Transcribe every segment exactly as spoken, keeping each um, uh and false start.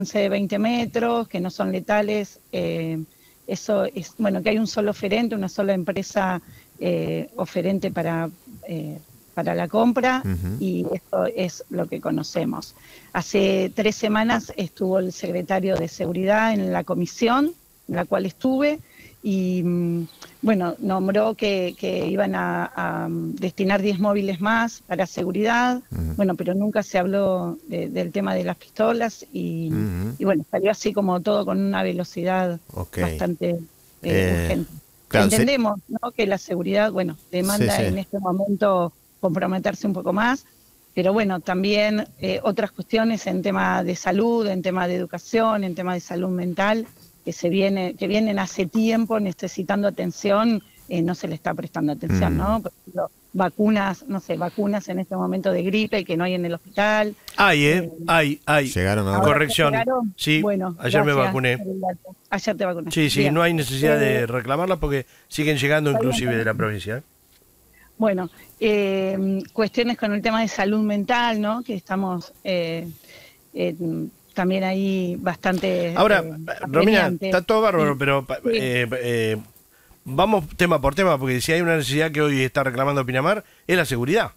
de veinte metros, que no son letales. Eh, eso es, bueno, que hay un solo oferente, una sola empresa eh, oferente para, eh, para la compra, uh-huh. y esto es lo que conocemos. Hace tres semanas estuvo el secretario de Seguridad en la comisión, en la cual estuve, y bueno, nombró que, que iban a, a destinar diez móviles más para seguridad, uh-huh. bueno, pero nunca se habló de, del tema de las pistolas, y, uh-huh. y bueno, salió así como todo con una velocidad okay. bastante eh, eh, urgente. Claro, entendemos, sí. ¿no?, que la seguridad, bueno, demanda sí, sí. en este momento comprometerse un poco más, pero bueno, también eh, otras cuestiones en tema de salud, en tema de educación, en tema de salud mental, que se viene, que vienen hace tiempo necesitando atención, eh, no se le está prestando atención, mm. ¿no? Por ejemplo, vacunas, no sé, vacunas en este momento de gripe que no hay en el hospital. Hay, ¿eh? eh hay, hay. Llegaron ahora. Corrección. Llegaron? Sí, bueno, ayer gracias. me vacuné. Ayer te vacuné. Sí, sí, Bien. No hay necesidad eh, de reclamarla porque siguen llegando inclusive bien, de la provincia. ¿eh? Bueno, eh, cuestiones con el tema de salud mental, ¿no? Que estamos... Eh, eh, también ahí bastante... Ahora, eh, Romina, está todo bárbaro, sí. pero sí. Eh, eh, vamos tema por tema, porque si hay una necesidad que hoy está reclamando Pinamar, es la seguridad.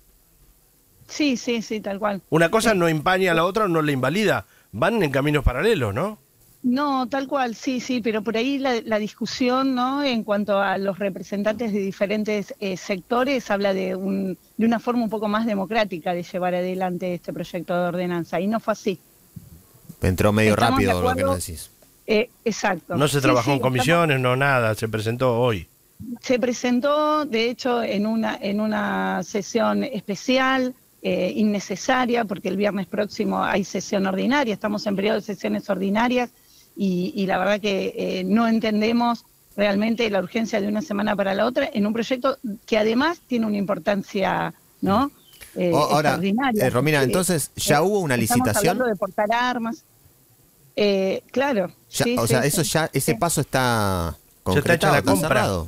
Sí, sí, sí, tal cual. Una cosa sí. no empaña a la otra, no la invalida. Van en caminos paralelos, ¿no? No, tal cual, sí, sí, pero por ahí la, la discusión, ¿no?, en cuanto a los representantes de diferentes eh, sectores, habla de, un, de una forma un poco más democrática de llevar adelante este proyecto de ordenanza, y no fue así. Entró medio Estamos rápido lo que nos decís. Eh, exacto. No se trabajó sí, sí, en comisiones, estamos... no nada, se presentó hoy. Se presentó, de hecho, en una, en una sesión especial, eh, innecesaria, porque el viernes próximo hay sesión ordinaria, estamos en periodo de sesiones ordinarias, y, y la verdad que eh, no entendemos realmente la urgencia de una semana para la otra en un proyecto que además tiene una importancia, ¿no?, Eh, Ahora, eh, Romina, entonces, ¿ya eh, hubo una licitación? Estamos hablando de portar armas. Eh, claro. Ya, sí, o sí, sea, sí, eso ya, ese sí. paso está concretado, ya está hecha la compra. Cerrado.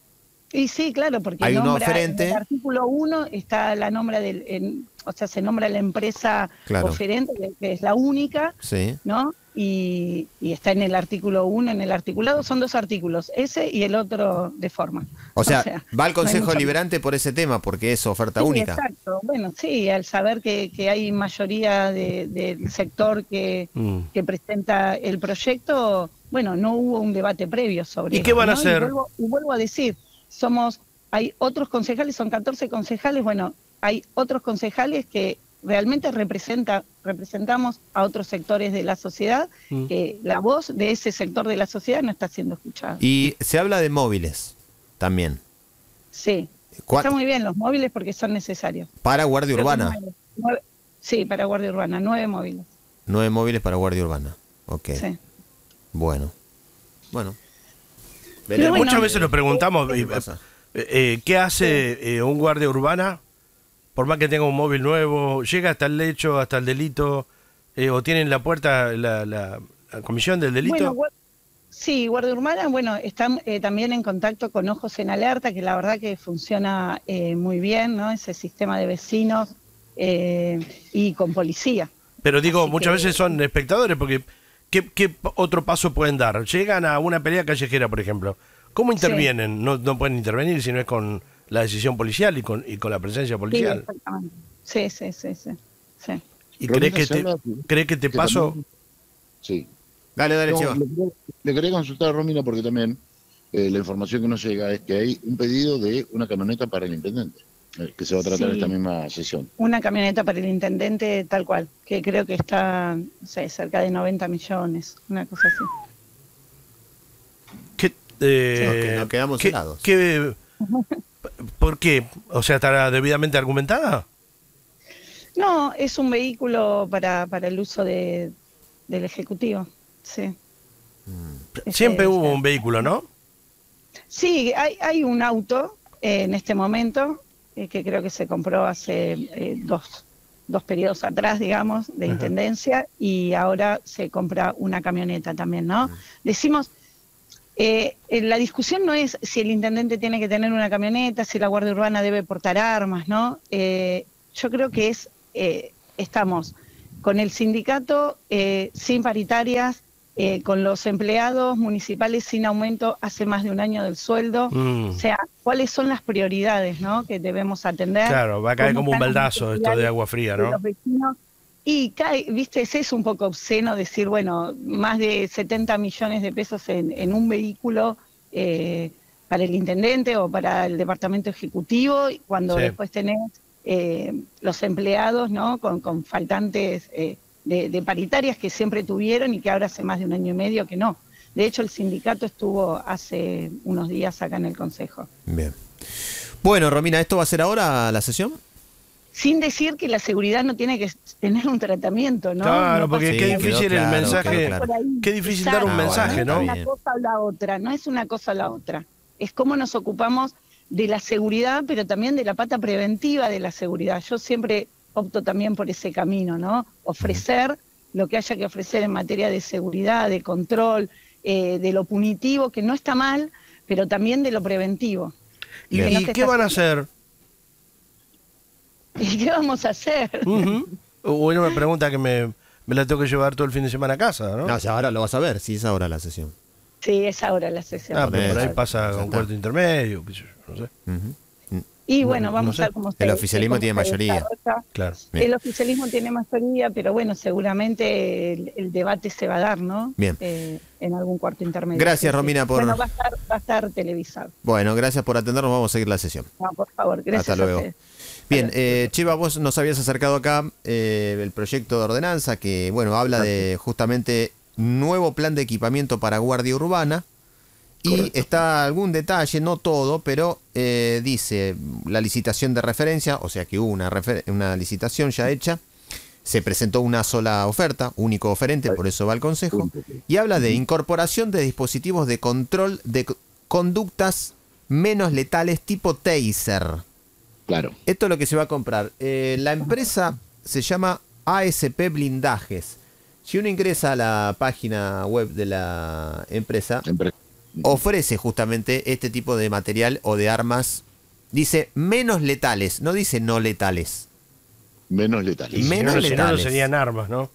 Y sí, claro, porque hay nombra, un oferente. En el artículo uno está la nombra del, en, o sea, se nombra la empresa claro. oferente, que, que es la única, sí. ¿no? Y, y está en el artículo uno, en el articulado, son dos artículos, ese y el otro de forma. O sea, o sea va al Consejo no Liberante por ese tema, porque es oferta sí, única. Exacto, bueno, sí, al saber que, que hay mayoría de, del sector que, mm. que presenta el proyecto, bueno, no hubo un debate previo sobre ¿Y eso, qué van ¿no? a hacer? Y vuelvo, y vuelvo a decir, somos, hay otros concejales, son catorce concejales, bueno, hay otros concejales que realmente representa, representamos a otros sectores de la sociedad, mm. que la voz de ese sector de la sociedad no está siendo escuchada. Y se habla de móviles también. Sí, está muy bien los móviles porque son necesarios. ¿Para Guardia Urbana? Nueve, sí, para Guardia Urbana, nueve móviles. Nueve móviles para Guardia Urbana, ok. Sí. Bueno, bueno. bueno Muchas veces nos preguntamos, ¿qué, eh, eh, ¿qué hace eh, un Guardia Urbana? Por más que tenga un móvil nuevo, llega hasta el hecho, hasta el delito, eh, o tienen la puerta, la, la, la comisión del delito. Bueno, sí, Guardia Urbana, bueno, están eh, también en contacto con Ojos en Alerta, que la verdad que funciona eh, muy bien, ¿no? Ese sistema de vecinos eh, y con policía. Pero digo, Así muchas que, veces son espectadores, porque ¿qué, ¿qué otro paso pueden dar? Llegan a una pelea callejera, por ejemplo. ¿Cómo intervienen? Sí. No, no pueden intervenir si no es con la decisión policial y con y con la presencia policial. Sí, exactamente. Sí, sí, sí, sí. sí. ¿Y crees que, te, ¿cree que te que paso? También, sí. Dale, dale, no, Chiva. Le, le quería consultar a Romina porque también eh, la información que nos llega es que hay un pedido de una camioneta para el intendente, eh, que se va a tratar sí. esta misma sesión. Una camioneta para el intendente tal cual, que creo que está, no sé, cerca de noventa millones, una cosa así. ¿Qué, eh, sí, okay, nos quedamos ¿qué, helados. ¿qué, ¿Por qué? O sea, ¿estará debidamente argumentada? No, es un vehículo para, para el uso de, del Ejecutivo, sí. Siempre hubo un vehículo, ¿no? Sí, hay, hay un auto eh, en este momento, eh, que creo que se compró hace eh, dos, dos periodos atrás, digamos, de Ajá. intendencia, y ahora se compra una camioneta también, ¿no? Ajá. Decimos... Eh, la discusión no es si el intendente tiene que tener una camioneta, si la Guardia Urbana debe portar armas, ¿no? Eh, yo creo que es, eh, estamos con el sindicato eh, sin paritarias, eh, con los empleados municipales sin aumento hace más de un año del sueldo. Mm. O sea, ¿cuáles son las prioridades, ¿no?, que debemos atender? Claro, va a caer como un baldazo esto de agua fría, ¿no? Los vecinos. Y cae, viste, es un poco obsceno decir, bueno, más de setenta millones de pesos en, en un vehículo eh, para el intendente o para el departamento ejecutivo, cuando sí. después tenés eh, los empleados, ¿no?, con, con faltantes eh, de, de paritarias que siempre tuvieron y que ahora hace más de un año y medio que no. De hecho, el sindicato estuvo hace unos días acá en el Consejo. Bien. Bueno, Romina, ¿esto va a ser ahora la sesión? Sin decir que la seguridad no tiene que tener un tratamiento, ¿no? Claro, no porque sí, qué difícil claro, el mensaje, claro, claro. Qué difícil Exacto. dar un mensaje, ah, ¿no? No es una cosa o la otra, no es una cosa o la otra. Es cómo nos ocupamos de la seguridad, pero también de la pata preventiva de la seguridad. Yo siempre opto también por ese camino, ¿no? Ofrecer uh-huh. lo que haya que ofrecer en materia de seguridad, de control, eh, de lo punitivo, que no está mal, pero también de lo preventivo. ¿Y, ¿y qué van a hacer? ¿Y qué vamos a hacer? Uh-huh. Bueno, una pregunta que me, me la tengo que llevar todo el fin de semana a casa, ¿no? No, si ahora lo vas a ver, si es ahora la sesión. Sí, es ahora la sesión. Ah, pero por ahí pasa con cuarto intermedio, qué sé yo, no sé. Uh-huh. Y bueno, vamos no, no sé. a ver cómo se... El oficialismo tiene mayoría. Claro. El oficialismo tiene mayoría, pero bueno, seguramente el, el debate se va a dar, ¿no? Bien. Eh, en algún cuarto intermedio. Gracias, sí, Romina, sí. por... Bueno, va a estar, va a estar televisado. Bueno, gracias por atendernos, vamos a seguir la sesión. No, por favor, gracias. Hasta luego. A ustedes. Bien, eh, Cheva, vos nos habías acercado acá eh, el proyecto de ordenanza que, bueno, habla de justamente nuevo plan de equipamiento para guardia urbana. Y correcto. Está algún detalle, no todo, pero eh, dice la licitación de referencia, o sea que hubo una, refer- una licitación ya hecha, se presentó una sola oferta, único oferente, por eso va al Consejo, y habla de incorporación de dispositivos de control de conductas menos letales tipo taser. Claro. Esto es lo que se va a comprar. Eh, la empresa se llama A S P Blindajes. Si uno ingresa a la página web de la empresa, Empre- ofrece justamente este tipo de material o de armas. Dice menos letales, no dice no letales. Menos letales. Y menos si no, letales. Si no, no serían armas, ¿no?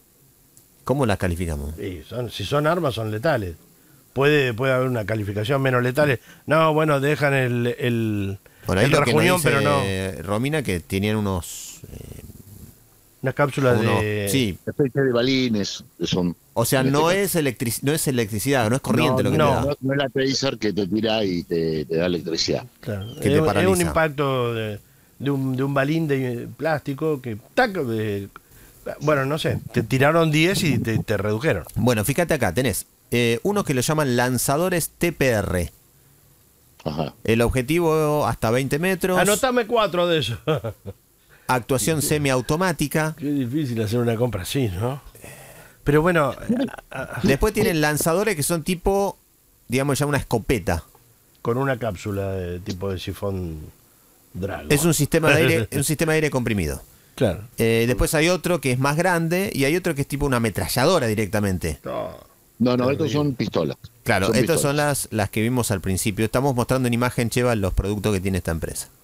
¿Cómo las calificamos? Sí, son, si son armas, son letales. Puede, puede haber una calificación menos letales. No, bueno, dejan el... el Por ahí el lo que nos dice, pero no. Romina, que tenían unos... Eh, unas cápsulas unos, de... Sí. Especie de balines, que son... O sea, no es, electric, no es electricidad, no es corriente no, lo que no, te da. No, no es la taser que te tira y te, te da electricidad. Claro. Que te es, paraliza. Es un impacto de, de, un, de un balín de plástico que... Tac, de, bueno, no sé, te tiraron diez y te, te redujeron. Bueno, fíjate acá, tenés eh, unos que lo llaman lanzadores T P R. Ajá. El objetivo hasta veinte metros. Anotame cuatro de esos. Actuación semiautomática. Qué difícil hacer una compra así, ¿no? Pero bueno... Después tienen lanzadores que son tipo, digamos ya una escopeta. Con una cápsula de tipo de sifón Drago. Es un sistema de aire, un sistema de aire comprimido. Claro. Eh, después hay otro que es más grande y hay otro que es tipo una ametralladora directamente. No, no, no estos son pistolas. Claro, son estas pistolas. son las, las que vimos al principio. Estamos mostrando en imagen, Cheva, los productos que tiene esta empresa.